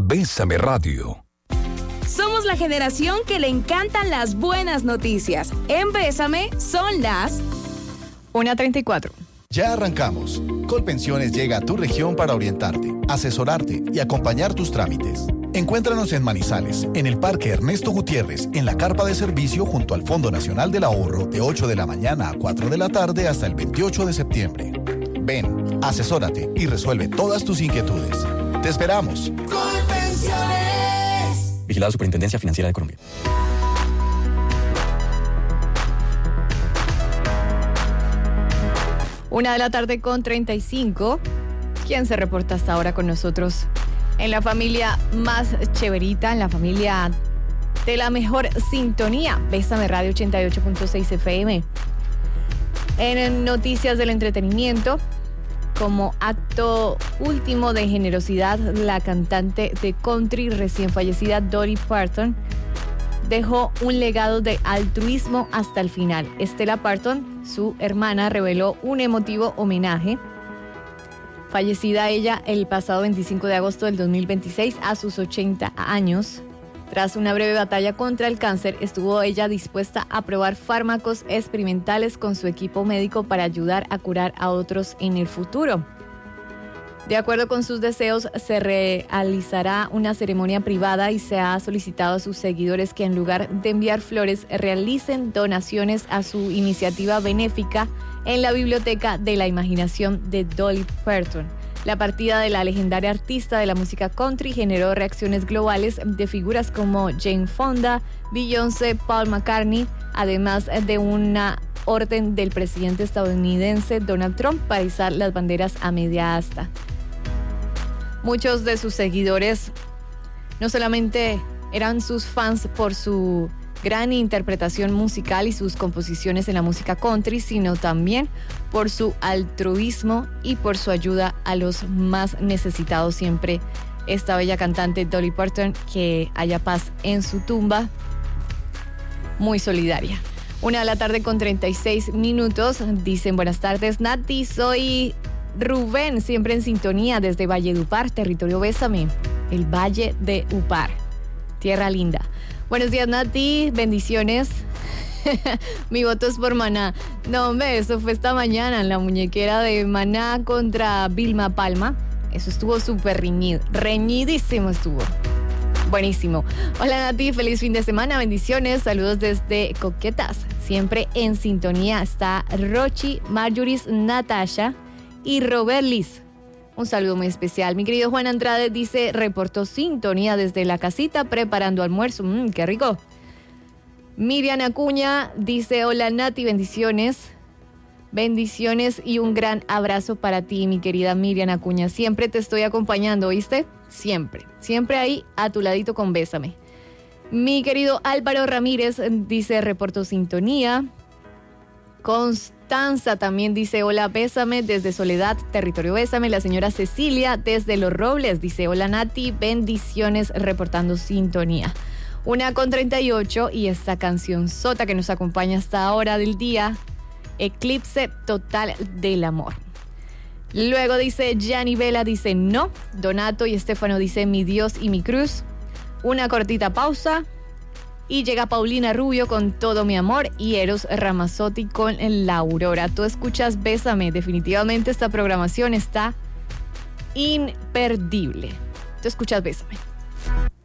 Bésame Radio. Somos la generación que le encantan las buenas noticias. En Bésame son las 1:34. Ya arrancamos. Colpensiones llega a tu región para orientarte, asesorarte y acompañar tus trámites. Encuéntranos en Manizales, en el Parque Ernesto Gutiérrez, en la carpa de servicio junto al Fondo Nacional del Ahorro, de 8 de la mañana a 4 de la tarde hasta el 28 de septiembre. Ven, asesórate y resuelve todas tus inquietudes. ¡Te esperamos! Colpensiones. Vigilada Superintendencia Financiera de Colombia. Una de la tarde con 35. ¿Quién se reporta hasta ahora con nosotros? En la familia más chéverita, en la familia de la mejor sintonía. Bésame Radio 88.6 FM. En noticias del entretenimiento, como acto último de generosidad, la cantante de country recién fallecida Dolly Parton dejó un legado de altruismo hasta el final. Stella Parton, su hermana, reveló un emotivo homenaje. Fallecida ella el pasado 25 de agosto del 2026 a sus 80 años. Tras una breve batalla contra el cáncer, estuvo ella dispuesta a probar fármacos experimentales con su equipo médico para ayudar a curar a otros en el futuro. De acuerdo con sus deseos, se realizará una ceremonia privada y se ha solicitado a sus seguidores que en lugar de enviar flores, realicen donaciones a su iniciativa benéfica en la Biblioteca de la Imaginación de Dolly Parton. La partida de la legendaria artista de la música country generó reacciones globales de figuras como Jane Fonda, Beyoncé, Paul McCartney, además de una orden del presidente estadounidense Donald Trump para izar las banderas a media asta. Muchos de sus seguidores no solamente eran sus fans por su gran interpretación musical y sus composiciones en la música country, sino también por su altruismo y por su ayuda a los más necesitados. Siempre esta bella cantante Dolly Parton, que haya paz en su tumba, muy solidaria. 1:00 con 36 minutos. Dicen buenas tardes, Nati, soy Rubén, siempre en sintonía desde Valledupar, territorio Bésame, el Valle de Upar, tierra linda. Buenos días, Nati, bendiciones. Mi voto es por Maná. No, hombre, eso fue esta mañana en la muñequera de Maná contra Vilma Palma. Eso estuvo súper reñido, reñidísimo estuvo. Buenísimo. Hola, Nati, feliz fin de semana, bendiciones, saludos desde Coquetas. Siempre en sintonía está Rochi, Marjoris, Natasha y Robert Liz. Un saludo muy especial. Mi querido Juan Andrade dice, reportó sintonía desde la casita preparando almuerzo. ¡Qué rico! Miriam Acuña dice, hola Nati, bendiciones. Bendiciones y un gran abrazo para ti, mi querida Miriam Acuña. Siempre te estoy acompañando, ¿oíste? Siempre. Siempre ahí a tu ladito con Bésame. Mi querido Álvaro Ramírez dice, reportó sintonía. Constanza también dice, hola, Bésame, desde Soledad, territorio Bésame. La señora Cecilia desde Los Robles dice, hola Nati, bendiciones, reportando sintonía. 1:38 y esta canción sota que nos acompaña hasta ahora del día, Eclipse Total del Amor. Luego dice, Gianni Vela dice, no. Donato y Estefano dice, mi Dios y mi cruz. Una cortita pausa. Y llega Paulina Rubio con Todo mi amor y Eros Ramazzotti con La Aurora. Tú escuchas Bésame. Definitivamente esta programación está imperdible. Tú escuchas Bésame.